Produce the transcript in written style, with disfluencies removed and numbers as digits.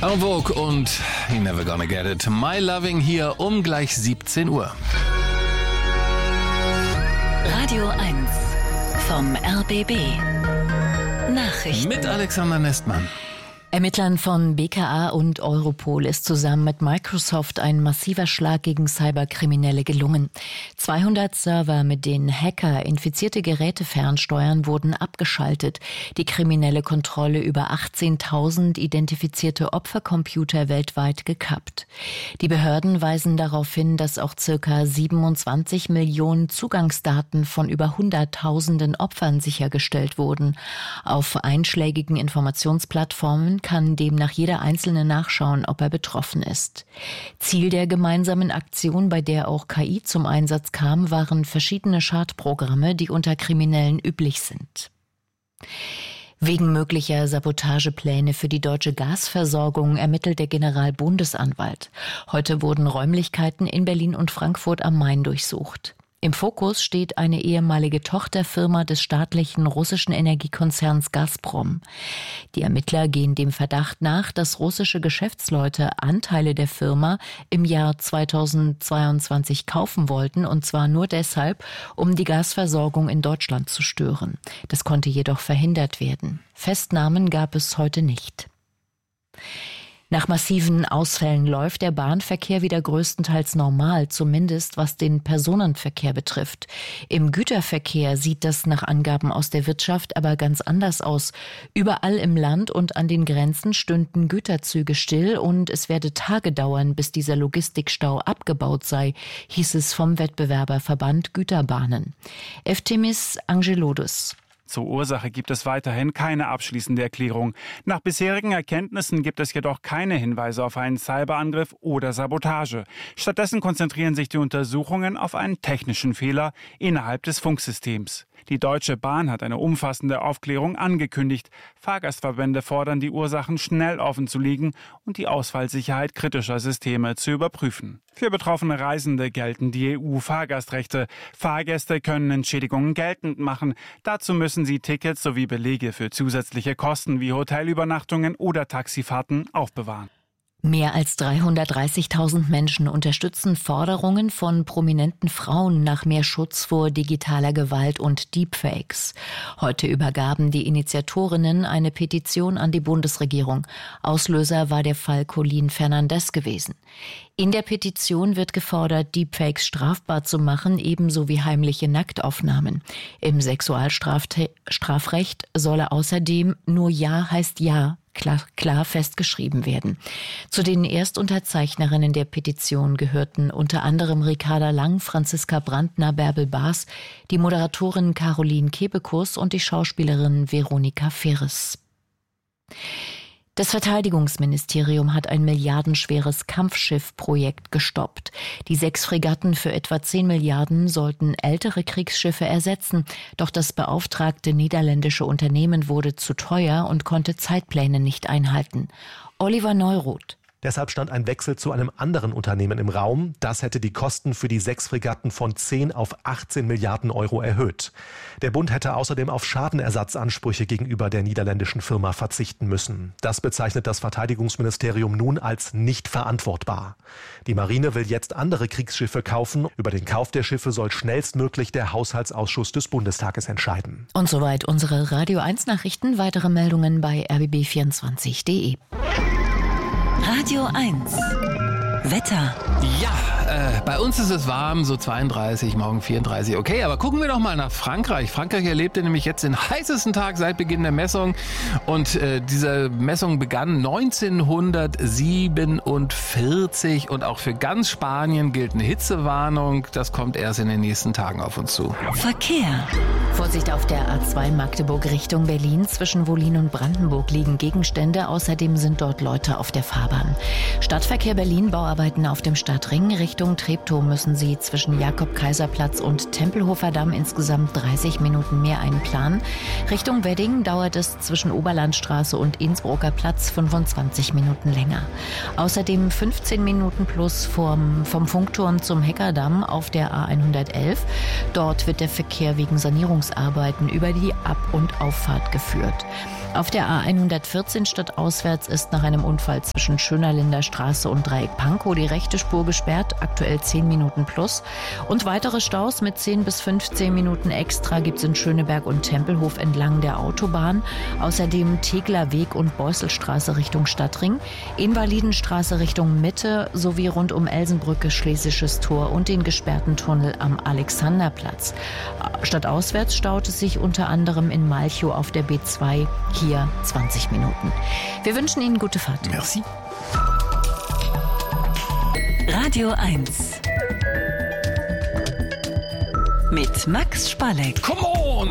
En Vogue und You're Never Gonna Get It. My Loving hier um gleich 17 Uhr. Radio 1 vom RBB. Nachrichten. Mit Alexander Nestmann. Ermittlern von BKA und Europol ist zusammen mit Microsoft ein massiver Schlag gegen Cyberkriminelle gelungen. 200 Server, mit denen Hacker infizierte Geräte fernsteuern, wurden abgeschaltet. Die kriminelle Kontrolle über 18.000 identifizierte Opfercomputer weltweit gekappt. Die Behörden weisen darauf hin, dass auch ca. 27 Millionen Zugangsdaten von über Hunderttausenden Opfern sichergestellt wurden. Auf einschlägigen Informationsplattformen kann demnach jeder Einzelne nachschauen, ob er betroffen ist. Ziel der gemeinsamen Aktion, bei der auch KI zum Einsatz kam, waren verschiedene Schadprogramme, die unter Kriminellen üblich sind. Wegen möglicher Sabotagepläne für die deutsche Gasversorgung ermittelt der Generalbundesanwalt. Heute wurden Räumlichkeiten in Berlin und Frankfurt am Main durchsucht. Im Fokus steht eine ehemalige Tochterfirma des staatlichen russischen Energiekonzerns Gazprom. Die Ermittler gehen dem Verdacht nach, dass russische Geschäftsleute Anteile der Firma im Jahr 2022 kaufen wollten, und zwar nur deshalb, um die Gasversorgung in Deutschland zu stören. Das konnte jedoch verhindert werden. Festnahmen gab es heute nicht. Nach massiven Ausfällen läuft der Bahnverkehr wieder größtenteils normal, zumindest was den Personenverkehr betrifft. Im Güterverkehr sieht das nach Angaben aus der Wirtschaft aber ganz anders aus. Überall im Land und an den Grenzen stünden Güterzüge still und es werde Tage dauern, bis dieser Logistikstau abgebaut sei, hieß es vom Wettbewerberverband Güterbahnen. Efthemis Angelodis. Zur Ursache gibt es weiterhin keine abschließende Erklärung. Nach bisherigen Erkenntnissen gibt es jedoch keine Hinweise auf einen Cyberangriff oder Sabotage. Stattdessen konzentrieren sich die Untersuchungen auf einen technischen Fehler innerhalb des Funksystems. Die Deutsche Bahn hat eine umfassende Aufklärung angekündigt. Fahrgastverbände fordern, die Ursachen schnell offenzulegen und die Ausfallsicherheit kritischer Systeme zu überprüfen. Für betroffene Reisende gelten die EU-Fahrgastrechte. Fahrgäste können Entschädigungen geltend machen. Dazu müssen sie Tickets sowie Belege für zusätzliche Kosten wie Hotelübernachtungen oder Taxifahrten aufbewahren. Mehr als 330.000 Menschen unterstützen Forderungen von prominenten Frauen nach mehr Schutz vor digitaler Gewalt und Deepfakes. Heute übergaben die Initiatorinnen eine Petition an die Bundesregierung. Auslöser war der Fall Colleen Fernandez gewesen. In der Petition wird gefordert, Deepfakes strafbar zu machen, ebenso wie heimliche Nacktaufnahmen. Im Sexualstrafrecht solle außerdem nur Ja heißt Ja klar festgeschrieben werden. Zu den Erstunterzeichnerinnen der Petition gehörten unter anderem Ricarda Lang, Franziska Brandner, Bärbel Baas, die Moderatorin Caroline Kebekus und die Schauspielerin Veronika Ferres. Das Verteidigungsministerium hat ein milliardenschweres Kampfschiffprojekt gestoppt. Die 6 Fregatten für etwa 10 Milliarden sollten ältere Kriegsschiffe ersetzen. Doch das beauftragte niederländische Unternehmen wurde zu teuer und konnte Zeitpläne nicht einhalten. Oliver Neuroth. Deshalb stand ein Wechsel zu einem anderen Unternehmen im Raum. Das hätte die Kosten für die 6 Fregatten von 10 auf 18 Milliarden Euro erhöht. Der Bund hätte außerdem auf Schadenersatzansprüche gegenüber der niederländischen Firma verzichten müssen. Das bezeichnet das Verteidigungsministerium nun als nicht verantwortbar. Die Marine will jetzt andere Kriegsschiffe kaufen. Über den Kauf der Schiffe soll schnellstmöglich der Haushaltsausschuss des Bundestages entscheiden. Und soweit unsere Radio 1 Nachrichten. Weitere Meldungen bei rbb24.de. Radio 1 Wetter. Ja, bei uns ist es warm, so 32, morgen 34. Okay, aber gucken wir doch mal nach Frankreich. Frankreich erlebte nämlich jetzt den heißesten Tag seit Beginn der Messung. Und diese Messung begann 1947 und auch für ganz Spanien gilt eine Hitzewarnung. Das kommt erst in den nächsten Tagen auf uns zu. Verkehr. Vorsicht auf der A2 Magdeburg Richtung Berlin. Zwischen Wollin und Brandenburg liegen Gegenstände. Außerdem sind dort Leute auf der Fahrbahn. Stadtverkehr Berlin, Bauarbeiten auf dem Stadtring. Richtung Treptow müssen Sie zwischen Jakob-Kaiser-Platz und Tempelhofer Damm insgesamt 30 Minuten mehr einplanen. Richtung Wedding dauert es zwischen Oberlandstraße und Innsbrucker Platz 25 Minuten länger. Außerdem 15 Minuten plus vom Funkturm zum Heckerdamm auf der A111. Dort wird der Verkehr wegen Sanierungsarbeiten über die Ab- und Auffahrt geführt. Auf der A114 stadtauswärts ist nach einem Unfall zwischen Schönerlinder Straße und Dreieck Pankow die rechte Spur gesperrt, aktuell 10 Minuten plus. Und weitere Staus mit 10 bis 15 Minuten extra gibt es in Schöneberg und Tempelhof entlang der Autobahn. Außerdem Tegler Weg und Beusselstraße Richtung Stadtring, Invalidenstraße Richtung Mitte sowie rund um Elsenbrücke, Schlesisches Tor und den gesperrten Tunnel am Alexanderplatz. Stadtauswärts staut es sich unter anderem in Malchow auf der B2, hier 20 Minuten. Wir wünschen Ihnen gute Fahrt. Merci. Radio 1 mit Max Spalleck. Come on!